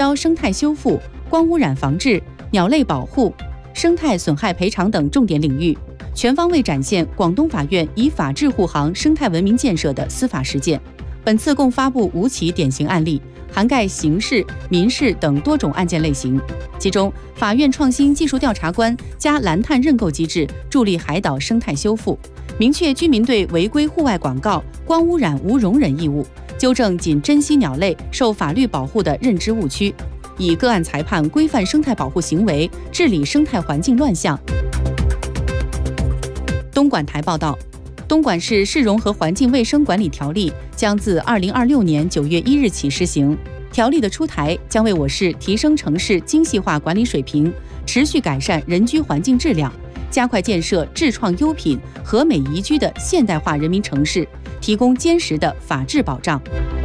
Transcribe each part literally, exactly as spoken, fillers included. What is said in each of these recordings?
销生态修复、光污染防治、鸟类保护、生态损害赔偿等重点领域，全方位展现广东法院以法治护航生态文明建设的司法实践。本次共发布五起典型案例，涵盖刑事、民事等多种案件类型。其中，法院创新技术调查官加蓝碳认购机制，助力海岛生态修复，明确居民对违规户外广告、光污染无容忍义务，纠正仅珍稀鸟类受法律保护的认知误区，以个案裁判规范生态保护行为，治理生态环境乱象。东莞台报道，东莞市市容和环境卫生管理条例将自二零二六年九月一日起施行。条例的出台将为我市提升城市精细化管理水平，持续改善人居环境质量，加快建设质创优品、和美宜居的现代化人民城市，提供坚实的法治保障。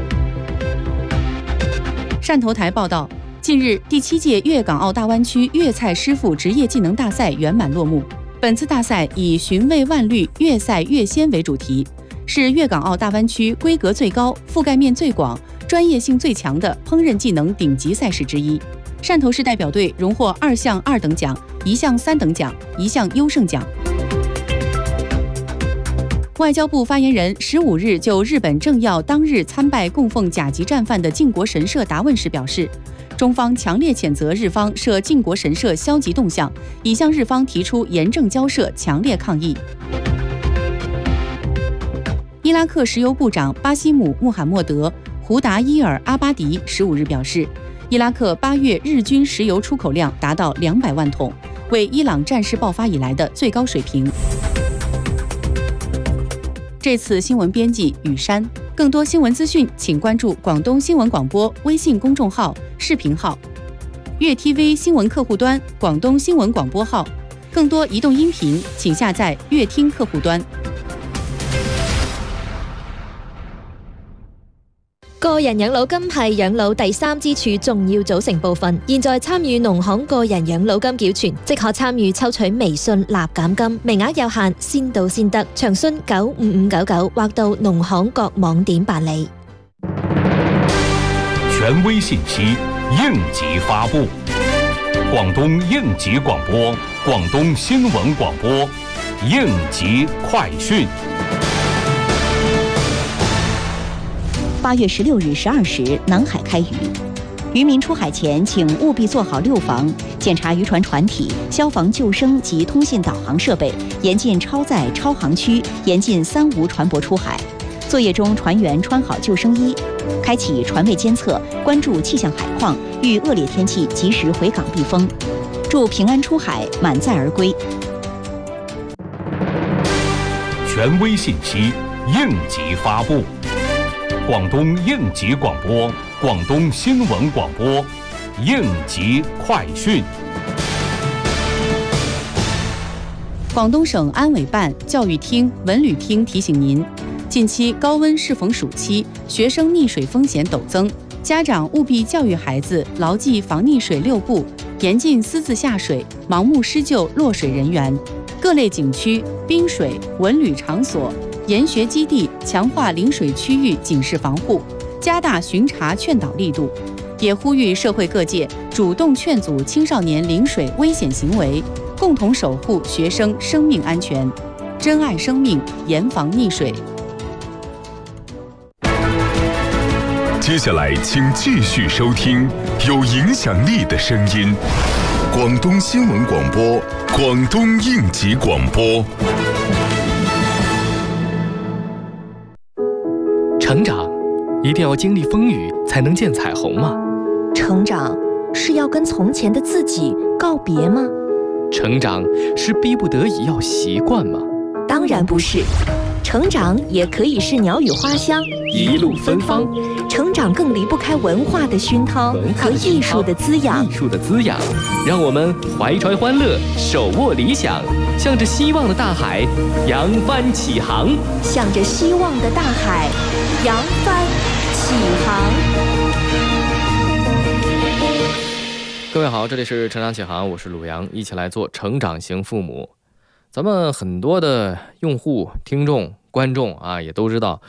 汕头台报道，近日第七届粤港澳大湾区粤菜师傅职业技能大赛圆满落幕。本次大赛以寻味万绿、粤赛粤鲜为主题，是粤港澳大湾区规格最高、覆盖面最广、专业性最强的烹饪技能顶级赛事之一。汕头市代表队荣获二项二等奖、一项三等奖、一项优胜奖。外交部发言人十五日就日本政要当日参拜供奉甲级战犯的靖国神社答问时表示，中方强烈谴责日方涉靖国神社消极动向，已向日方提出严正交涉，强烈抗议。伊拉克石油部长巴西姆·穆罕默德·胡达伊尔·阿巴迪十五日表示，伊拉克八月日均石油出口量达到两百万桶，为伊朗战事爆发以来的最高水平。这次新闻编辑雨山。更多新闻资讯，请关注广东新闻广播微信公众号、视频号、粤 T V 新闻客户端、广东新闻广播号。更多移动音频，请下载粤听客户端。 個人養老金係養老第三支柱重要組成部分。現在參與農行個人養老金繳存，即可參與抽取微信立減金，名額有限，先到先得。詳詢九五五九九或到農行各網點辦理。 權威信息，應急發布。廣東應急廣播，廣東新聞廣播，應急快訊。 八月十六日十二时，南海开渔，渔民出海前请务必做好六防：检查渔船船体、消防救生及通信导航设备，严禁超载、超航区，严禁三无船舶出海。作业中，船员穿好救生衣，开启船位监测，关注气象海况，遇恶劣天气及时回港避风，祝平安出海，满载而归。 權威信息，應急發布。廣東應急廣播，廣東新聞廣播，應急快訊。 廣東省安委辦、教育廳、文旅廳提醒您，近期高溫適逢暑期，學生溺水風險陡增，家長務必教育孩子牢記防溺水六步，嚴禁私自下水，盲目施救落水人員。各類景區、冰水、文旅場所、研學基地強化臨水區域警示防護，加大巡查勸導力度，也呼籲社會各界主動勸阻青少年臨水危險行為，共同守護學生生命安全，珍愛生命，嚴防溺水。 接下來請繼續收聽有影響力的聲音，廣東新聞廣播，廣東應急廣播。 成長一定要經歷風雨才能見彩虹嗎？ 成長是要跟從前的自己告別嗎？ 成長是逼不得已要習慣嗎？ 當然不是，成長也可以是鳥語花香， 一路芬芳。 成長更離不開文化的熏陶和藝術的滋養。 藝術的滋養，讓我們懷揣歡樂，手握理想，向着希望的大海揚帆起航。 向着希望的大海揚帆起航。 各位好，這裡是成長起航，我是魯陽，一起來做成長型父母。咱們很多的用戶、聽眾、觀眾啊，也都知道，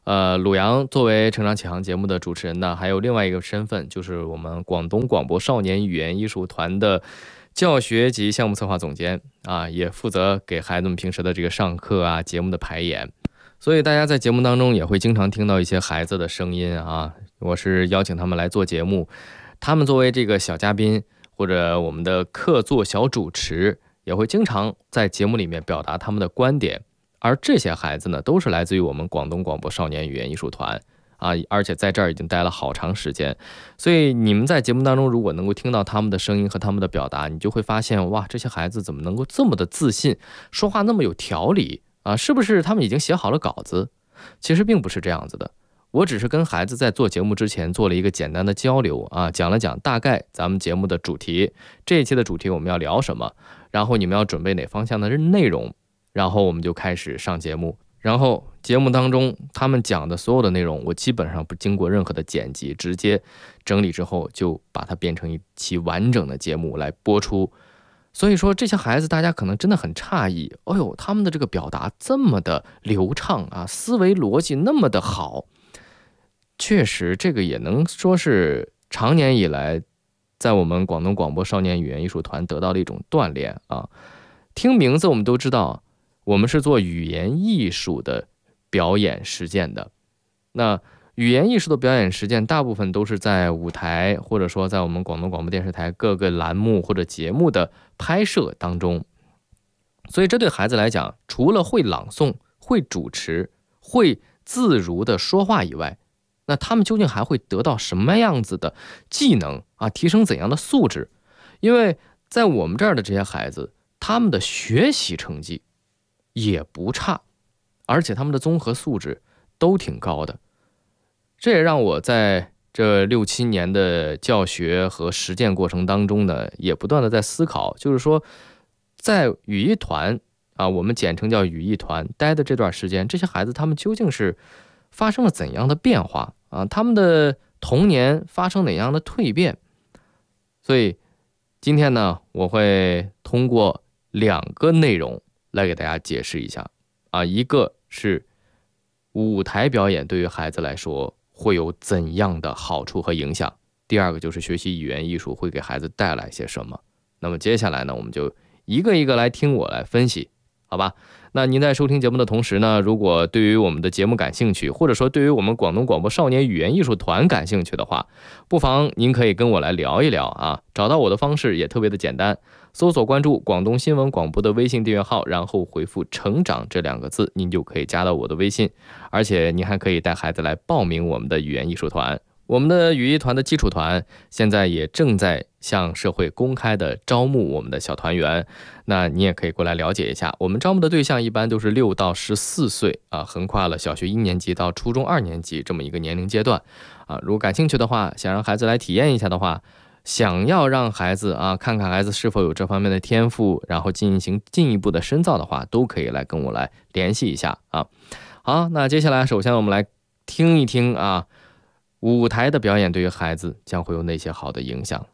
呃，鲁阳作为成长启航节目的主持人呢，还有另外一个身份，就是我们广东广播少年语言艺术团的教学及项目策划总监啊，也负责给孩子们平时的这个上课啊、节目的排演。所以大家在节目当中也会经常听到一些孩子的声音啊，我是邀请他们来做节目，他们作为这个小嘉宾或者我们的客座小主持，也会经常在节目里面表达他们的观点。而这些孩子呢，都是来自于我们广东广播少年语言艺术团啊，而且在这儿已经待了好长时间。所以你们在节目当中如果能够听到他们的声音和他们的表达，你就会发现，哇，这些孩子怎么能够这么的自信，说话那么有条理啊？是不是他们已经写好了稿子？其实并不是这样子的。我只是跟孩子在做节目之前做了一个简单的交流啊，讲了讲大概咱们节目的主题，这一期的主题我们要聊什么，然后你们要准备哪方向的内容，然后我们就开始上节目。然后节目当中他们讲的所有的内容，我基本上不经过任何的剪辑，直接整理之后就把它变成一期完整的节目来播出。所以说这些孩子大家可能真的很诧异，哎呦，他们的这个表达这么的流畅啊，思维逻辑那么的好。确实这个也能说是长年以来在我们广东广播少年语言艺术团得到的一种锻炼啊。听名字我们都知道，我们是做语言艺术的表演实践的。那语言艺术的表演实践大部分都是在舞台，或者说在我们广东广播电视台各个栏目或者节目的拍摄当中。所以这对孩子来讲，除了会朗诵、会主持、会自如的说话以外，那他们究竟还会得到什么样子的技能啊？提升怎样的素质？因为在我们这儿的这些孩子，他们的学习成绩也不差，而且他们的综合素质都挺高的。这也让我在这六七年的教学和实践过程当中呢，也不断的在思考，就是说在语艺团啊，我们简称叫语艺团待的这段时间，这些孩子他们究竟是发生了怎样的变化啊？他们的童年发生哪样的蜕变？所以今天呢，我会通过两个内容来给大家解释一下啊，一个是舞台表演对于孩子来说会有怎样的好处和影响，第二个就是学习语言艺术会给孩子带来些什么。那么接下来呢，我们就一个一个来听我来分析，好吧？那您在收听节目的同时呢，如果对于我们的节目感兴趣，或者说对于我们广东广播少年语言艺术团感兴趣的话，不妨您可以跟我来聊一聊啊。找到我的方式也特别的简单，搜索关注广东新闻广播的微信订阅号，然后回复成长这两个字，您就可以加到我的微信。而且您还可以带孩子来报名我们的语言艺术团。我们的语艺团的基础团现在也正在向社会公开的招募我们的小团员，那你也可以过来了解一下。我们招募的对象一般都是六到十四岁啊，横跨了小学一年级到初中二年级这么一个年龄阶段啊。如果感兴趣的话，想让孩子来体验一下的话，想要让孩子啊看看孩子是否有这方面的天赋，然后进行进一步的深造的话，都可以来跟我来联系一下啊。好，那接下来首先我们来听一听啊，舞台的表演对于孩子将会有哪些好的影响。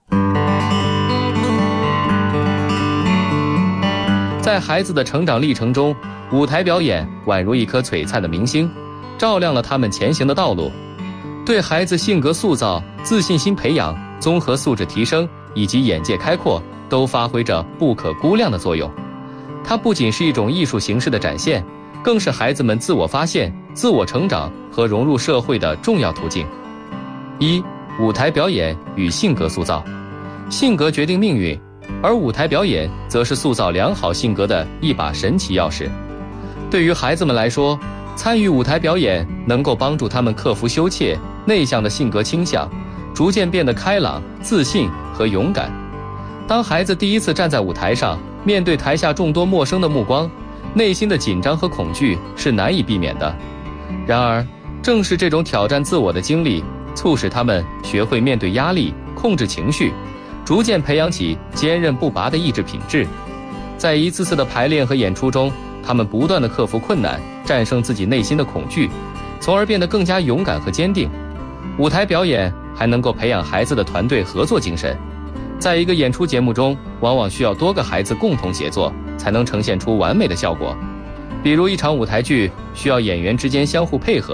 在孩子的成长历程中，舞台表演宛如一颗璀璨的明星，照亮了他们前行的道路，对孩子性格塑造、自信心培养、综合素质提升以及眼界开阔都发挥着不可估量的作用。它不仅是一种艺术形式的展现，更是孩子们自我发现、自我成长和融入社会的重要途径。一、舞台表演与性格塑造。性格决定命运，而舞台表演则是塑造良好性格的一把神奇钥匙。对于孩子们来说，参与舞台表演能够帮助他们克服羞怯、内向的性格倾向，逐渐变得开朗、自信和勇敢。当孩子第一次站在舞台上，面对台下众多陌生的目光，内心的紧张和恐惧是难以避免的。然而，正是这种挑战自我的经历，促使他们学会面对压力、控制情绪，逐渐培养起坚韧不拔的意志品质。在一次次的排练和演出中，他们不断地克服困难，战胜自己内心的恐惧，从而变得更加勇敢和坚定。舞台表演还能够培养孩子的团队合作精神。在一个演出节目中，往往需要多个孩子共同协作，才能呈现出完美的效果。比如一场舞台剧需要演员之间相互配合，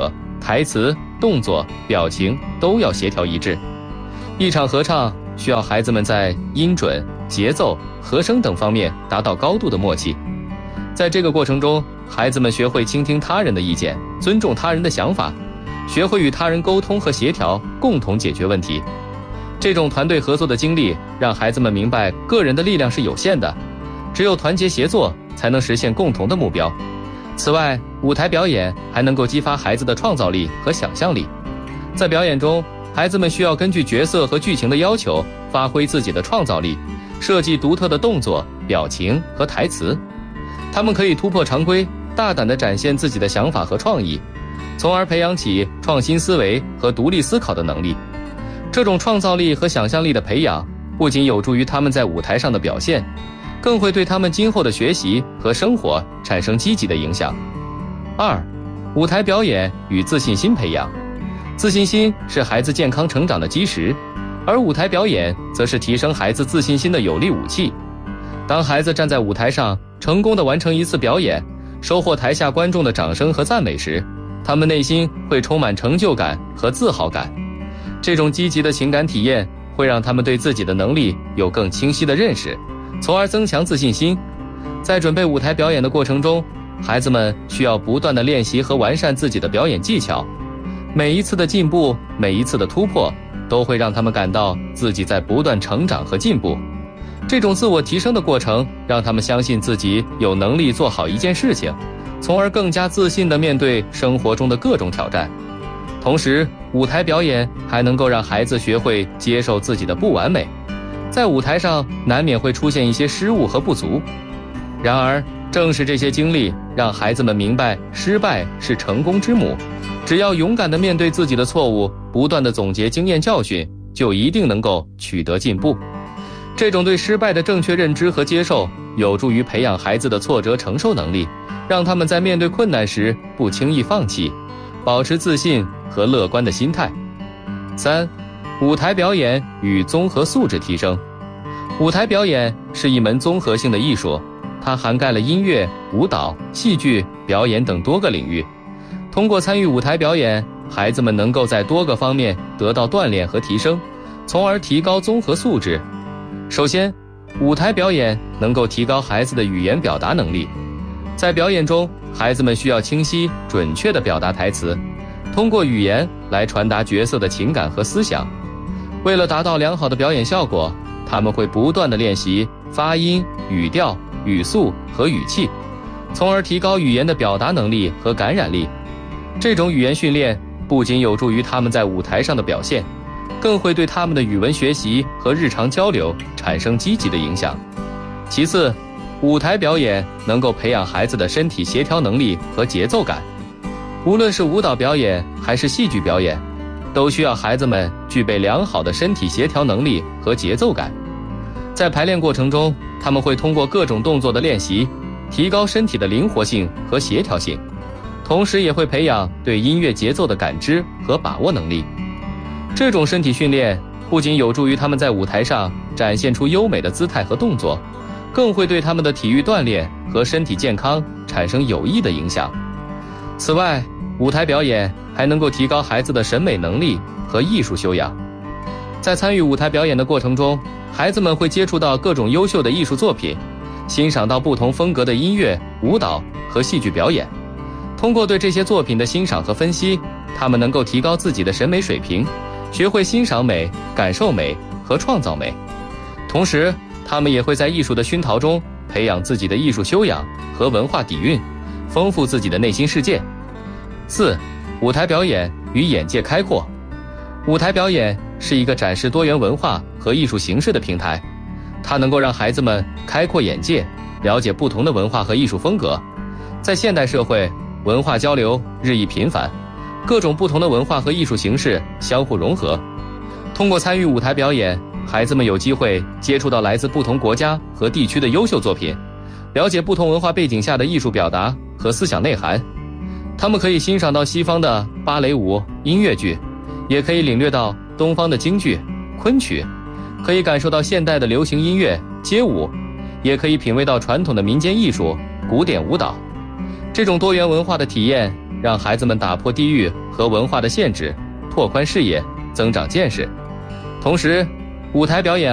台词、动作、表情都要协调一致。一场合唱需要孩子们在音准、节奏、和声等方面达到高度的默契。在这个过程中，孩子们学会倾听他人的意见，尊重他人的想法，学会与他人沟通和协调，共同解决问题。这种团队合作的经历让孩子们明白个人的力量是有限的，只有团结协作才能实现共同的目标。此外，舞台表演还能够激发孩子的创造力和想象力。在表演中，孩子们需要根据角色和剧情的要求，发挥自己的创造力，设计独特的动作、表情和台词。他们可以突破常规，大胆地展现自己的想法和创意，从而培养起创新思维和独立思考的能力。这种创造力和想象力的培养，不仅有助于他们在舞台上的表现，更会对他们今后的学习和生活产生积极的影响。二、舞台表演与自信心培养。自信心是孩子健康成长的基石，而舞台表演则是提升孩子自信心的有力武器。当孩子站在舞台上，成功地完成一次表演，收获台下观众的掌声和赞美时，他们内心会充满成就感和自豪感。这种积极的情感体验会让他们对自己的能力有更清晰的认识，从而增强自信心。在准备舞台表演的过程中，孩子们需要不断地练习和完善自己的表演技巧。每一次的进步，每一次的突破，都会让他们感到自己在不断成长和进步。这种自我提升的过程，让他们相信自己有能力做好一件事情，从而更加自信地面对生活中的各种挑战。同时，舞台表演还能够让孩子学会接受自己的不完美。在舞台上，难免会出现一些失误和不足。然而，正是这些经历，让孩子们明白失败是成功之母。只要勇敢地面对自己的错误，不断地总结经验教训，就一定能够取得进步。这种对失败的正确认知和接受，有助于培养孩子的挫折承受能力，让他们在面对困难时不轻易放弃，保持自信和乐观的心态。三、舞台表演与综合素质提升。舞台表演是一门综合性的艺术，它涵盖了音乐、舞蹈、戏剧、表演等多个领域。通过参与舞台表演，孩子们能够在多个方面得到锻炼和提升，从而提高综合素质。首先，舞台表演能够提高孩子的语言表达能力。在表演中，孩子们需要清晰、准确地表达台词，通过语言来传达角色的情感和思想。为了达到良好的表演效果，他们会不断地练习发音、语调、语速和语气，从而提高语言的表达能力和感染力。这种语言训练不仅有助于他们在舞台上的表现，更会对他们的语文学习和日常交流产生积极的影响。其次，舞台表演能够培养孩子的身体协调能力和节奏感。无论是舞蹈表演还是戏剧表演，都需要孩子们具备良好的身体协调能力和节奏感。在排练过程中，他们会通过各种动作的练习，提高身体的灵活性和协调性，同时也会培养对音乐节奏的感知和把握能力。这种身体训练不仅有助于他们在舞台上展现出优美的姿态和动作，更会对他们的体育锻炼和身体健康产生有益的影响。此外，舞台表演还能够提高孩子的审美能力和艺术修养。在参与舞台表演的过程中，孩子们会接触到各种优秀的艺术作品，欣赏到不同风格的音乐、舞蹈和戏剧表演。通过对这些作品的欣赏和分析，他们能够提高自己的审美水平，学会欣赏美、感受美和创造美。同时，他们也会在艺术的熏陶中培养自己的艺术修养和文化底蕴，丰富自己的内心世界。四、舞台表演与眼界开阔。舞台表演是一个展示多元文化和艺术形式的平台，它能够让孩子们开阔眼界，了解不同的文化和艺术风格。在现代社会，文化交流日益频繁，各种不同的文化和艺术形式相互融合。通过参与舞台表演，孩子们有机会接触到来自不同国家和地区的优秀作品，了解不同文化背景下的艺术表达和思想内涵。他们可以欣赏到西方的芭蕾舞、音乐剧，也可以领略到东方的京剧、昆曲，可以感受到现代的流行音乐、街舞，也可以品味到传统的民间艺术、古典舞蹈。这种多元文化的体验让孩子们打破地域和文化的限制，拓宽视野，增长见识。同时，舞台表演